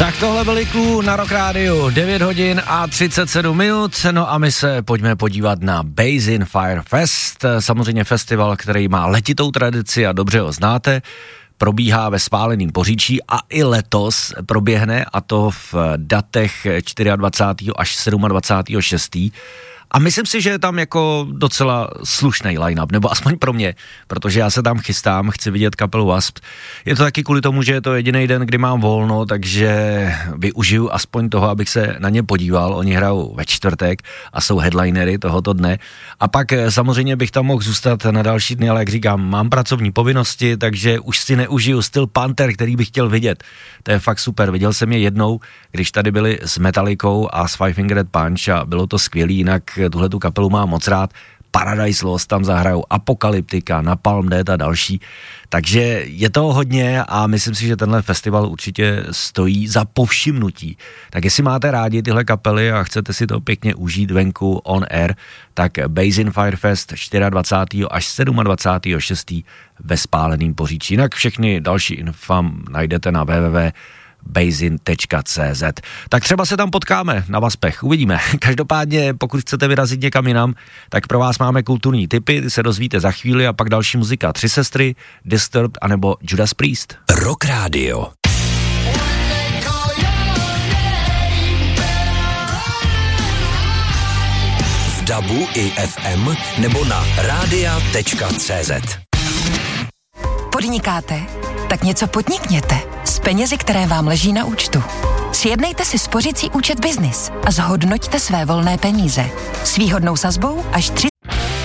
Tak tohle byly Clue na Rock Radio, 9 hodin a 37 minut, no a my se pojďme podívat na Basin Fire Fest, samozřejmě festival, který má letitou tradici a dobře ho znáte, probíhá ve Spáleném Poříčí a i letos proběhne, a to v datech 24. až 27. 6. A myslím si, že je tam jako docela slušný line-up, nebo aspoň pro mě, protože já se tam chystám, chci vidět kapelu Wasp. Je to taky kvůli tomu, že je to jediný den, kdy mám volno, takže využiju aspoň toho, abych se na ně podíval. Oni hrajou ve čtvrtek a jsou headlinery tohoto dne. A pak samozřejmě bych tam mohl zůstat na další dny, ale jak říkám, mám pracovní povinnosti, takže už si neužiju styl Panther, který bych chtěl vidět. To je fakt super. Viděl jsem je jednou, když tady byli s Metallicou a s Five Finger Death Punch a bylo to skvělý, jinak tuhletu kapelu mám moc rád. Paradise Lost tam zahrajou, Apokalyptika, Napalm Death a další. Takže je toho hodně a myslím si, že tenhle festival určitě stojí za povšimnutí. Tak jestli máte rádi tyhle kapely a chcete si to pěkně užít venku on air, tak Basin Fire Fest 24. až 27. 6. ve Spáleném Poříčí. Jinak všechny další info najdete na www.basin.cz. Tak třeba se tam potkáme na Waspech, uvidíme. Každopádně, pokud chcete vyrazit někam jinam, tak pro vás máme kulturní tipy, ty se dozvíte za chvíli a pak další muzika. Tři sestry, Disturbed anebo Judas Priest. Rock Radio. V DABu i FM nebo na radia.cz. Podnikáte? Tak něco podnikněte s penězi, které vám leží na účtu. Sjednejte si spořicí účet Business a zhodnoťte své volné peníze s výhodnou sazbou až 3